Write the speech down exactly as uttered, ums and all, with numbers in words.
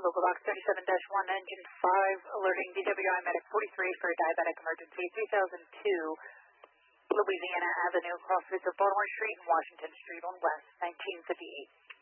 local box thirty-seven dash one, engine five, alerting D W I medic forty-three for a diabetic emergency, three thousand two Louisiana Avenue, crossroads of Baltimore Street and Washington Street on West, nineteen fifty-eight.